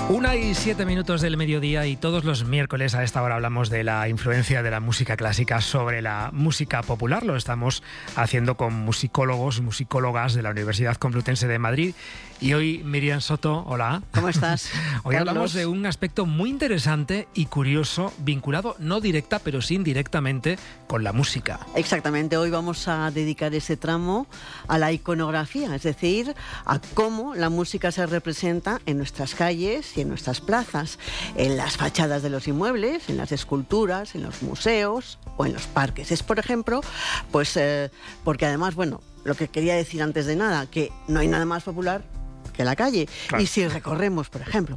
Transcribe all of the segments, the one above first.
1:07 del mediodía, y todos los miércoles a esta hora hablamos de la influencia de la música clásica sobre la música popular. Lo estamos haciendo con musicólogos y musicólogas de la Universidad Complutense de Madrid. Y hoy, Miriam Soto, hola. ¿Cómo estás? Hoy Carlos. hablamos de un aspecto muy interesante y curioso, vinculado no directa, pero sí indirectamente con la música. Exactamente, hoy vamos a dedicar ese tramo a la iconografía, es decir, a cómo la música se representa en nuestras calles y en nuestras plazas, en las fachadas de los inmuebles, en las esculturas, en los museos o en los parques. Es, por ejemplo, pues porque además, bueno, lo que quería decir antes de nada, que no hay nada más popular que la calle. Claro. Y si recorremos, por ejemplo,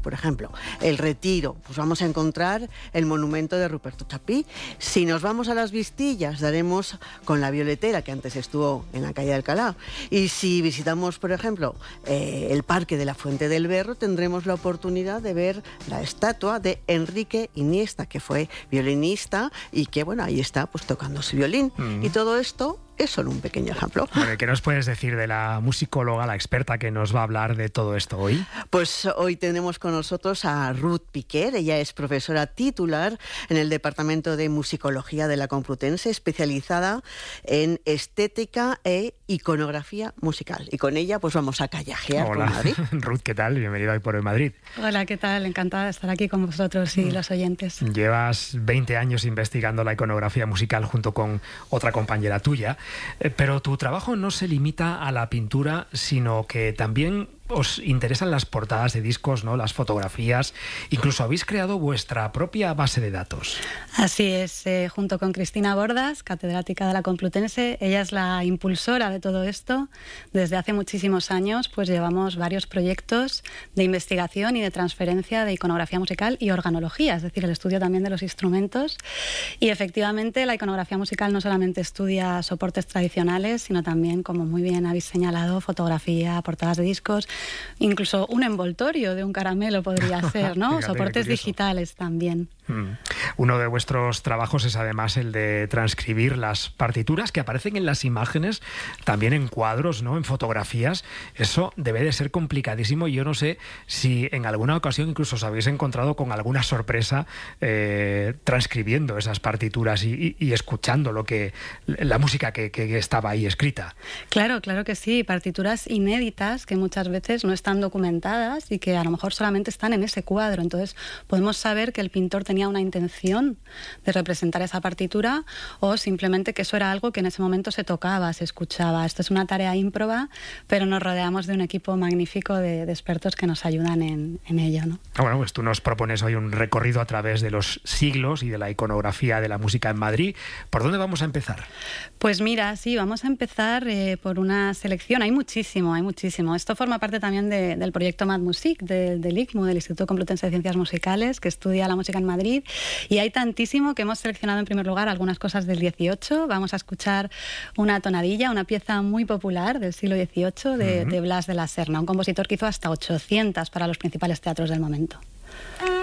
el Retiro, pues vamos a encontrar el monumento de Ruperto Chapí. Si nos vamos a las Vistillas, daremos con la Violetera, que antes estuvo en la calle de Alcalá. Y si visitamos, por ejemplo, el Parque de la Fuente del Berro, tendremos la oportunidad de ver la estatua de Enrique Iniesta, que fue violinista y que, bueno, ahí está pues tocando su violín. Y todo esto es solo un pequeño ejemplo. Bueno, ¿qué nos puedes decir de la musicóloga, la experta que nos va a hablar de todo esto hoy? Pues hoy tenemos con nosotros a Ruth Piquer. Ella es profesora titular en el Departamento de Musicología de la Complutense, especializada en estética e iconografía musical. Y con ella pues vamos a callajear por Madrid. Ruth, ¿qué tal? Bienvenida hoy por Hoy Madrid. Hola, ¿qué tal? Encantada de estar aquí con vosotros y los oyentes. Llevas 20 años investigando la iconografía musical junto con otra compañera tuya. Pero tu trabajo no se limita a la pintura, sino que también os interesan las portadas de discos, ¿no? Las fotografías. Incluso habéis creado vuestra propia base de datos. Así es, junto con Cristina Bordas, catedrática de la Complutense. Ella es la impulsora de todo esto. Desde hace muchísimos años pues llevamos varios proyectos de investigación y de transferencia de iconografía musical y organología, es decir, el estudio también de los instrumentos. Y efectivamente la iconografía musical no solamente estudia soportes tradicionales, sino también, como muy bien habéis señalado, fotografía, portadas de discos. Incluso un envoltorio de un caramelo podría ser, ¿no? Fíjate, soportes digitales también. Uno de vuestros trabajos es además el de transcribir las partituras que aparecen en las imágenes, también en cuadros, ¿no? En fotografías. Eso debe de ser complicadísimo, y yo no sé si en alguna ocasión incluso os habéis encontrado con alguna sorpresa transcribiendo esas partituras y escuchando la música que estaba ahí escrita. Claro que sí, partituras inéditas que muchas veces no están documentadas y que a lo mejor solamente están en ese cuadro. Entonces podemos saber que el pintor tenía una intención de representar esa partitura, o simplemente que eso era algo que en ese momento se tocaba, se escuchaba. Esto es una tarea ímproba, pero nos rodeamos de un equipo magnífico de expertos que nos ayudan en ello, ¿no? Bueno, pues tú nos propones hoy un recorrido a través de los siglos y de la iconografía de la música en Madrid. ¿Por dónde vamos a empezar? Pues mira, sí, vamos a empezar por una selección. Hay muchísimo. Esto forma parte también del proyecto MadMusic, del ICMU, del Instituto Complutense de Ciencias Musicales, que estudia la música en Madrid. Y hay tantísimo que hemos seleccionado en primer lugar algunas cosas del 18. Vamos a escuchar una tonadilla, una pieza muy popular del siglo XVIII de Blas de la Serna, un compositor que hizo hasta 800 para los principales teatros del momento.